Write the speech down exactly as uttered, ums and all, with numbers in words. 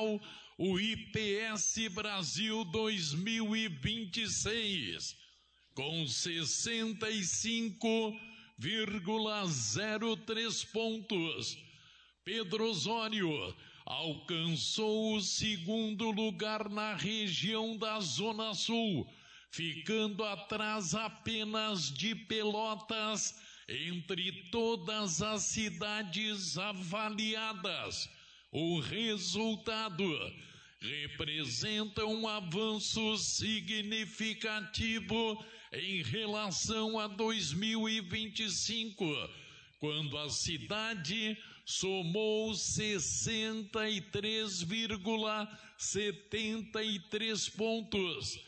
oficial, o I P S Brasil dois mil e vinte e seis, com sessenta e cinco vírgula zero três pontos. Pedro Osório alcançou o segundo lugar na região da Zona Sul, ficando atrás apenas de Pelotas entre todas as cidades avaliadas. O resultado representa um avanço significativo em relação a dois mil e vinte e cinco, quando a cidade somou sessenta e três vírgula setenta e três pontos.